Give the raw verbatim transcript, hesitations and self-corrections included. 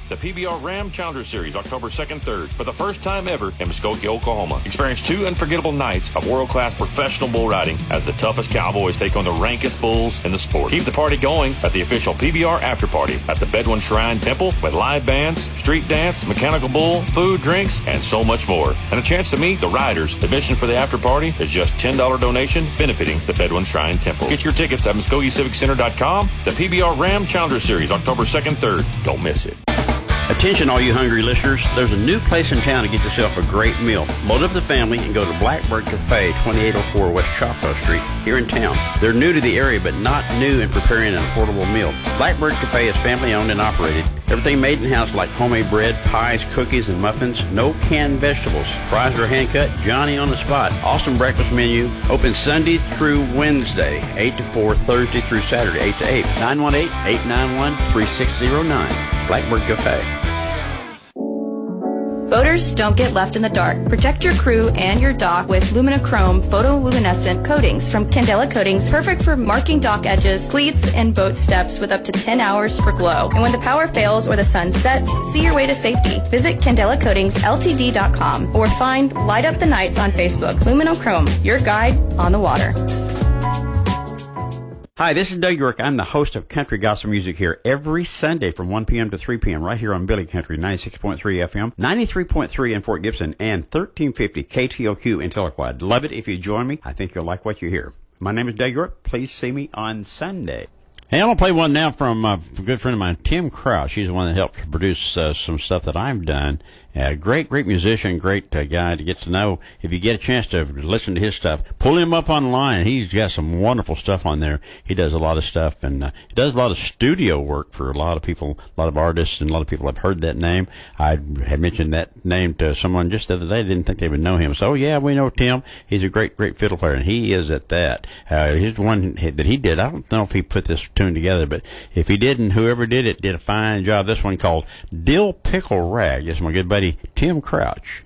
the P B R Ram Challenger Series, October second, third, for the first time ever in Muskogee, Oklahoma. Experience two unforgettable nights of world-class professional bull riding as the toughest cowboys take on the rankest bulls in the sport. Keep the party going at the official P B R After Party at the Bedouin Shrine Temple with live bands, street dance, mechanical bull, food, drinks, and so much more. And a chance to meet the riders. Admission for the after party is just ten dollars donation benefiting the Bedouin Shrine Temple. Get your tickets at Muskogee Civic Center dot com. The P B R Ram Challenger Series, October second, third. Don't miss it. Attention all you hungry listeners, there's a new place in town to get yourself a great meal. Load up the family and go to Blackbird Cafe, twenty-eight oh four West Choctaw Street, here in town. They're new to the area, but not new in preparing an affordable meal. Blackbird Cafe is family owned and operated. Everything made in-house like homemade bread, pies, cookies, and muffins. No canned vegetables. Fries are hand-cut, Johnny on the spot. Awesome breakfast menu. Open Sunday through Wednesday, eight to four, Thursday through Saturday, eight to eight. nine one eight, eight nine one, three six zero nine. Blackbird Cafe. Boaters, don't get left in the dark. Protect your crew and your dock with Luminochrome photoluminescent coatings from Candela Coatings, perfect for marking dock edges, cleats, and boat steps with up to ten hours for glow. And when the power fails or the sun sets, see your way to safety. Visit Candela Coatings L T D dot com or find Light Up the Nights on Facebook. Luminochrome, your guide on the water. Hi, this is Doug York. I'm the host of Country Gospel Music here every Sunday from one p.m. to three p.m. right here on Billy Country, ninety-six point three F M, ninety-three point three in Fort Gibson, and thirteen fifty K T O Q in Tahlequah. Love it if you join me. I think you'll like what you hear. My name is Doug York. Please see me on Sunday. Hey, I'm going to play one now from uh, a good friend of mine, Tim Crouch. He's the one that helped produce uh, some stuff that I've done. Uh, great, great musician, great uh, guy to get to know. If you get a chance to listen to his stuff, pull him up online. He's got some wonderful stuff on there. He does a lot of stuff, and uh, he does a lot of studio work for a lot of people, a lot of artists, and a lot of people have heard that name. I had mentioned that name to someone just the other day. Didn't think they would know him. So, yeah, we know Tim. He's a great, great fiddle player, and he is at that. Uh, here's one that he did. I don't know if he put this tune together, but if he didn't, whoever did it did a fine job. This one called Dill Pickle Rag. This is my good buddy Tim Crouch.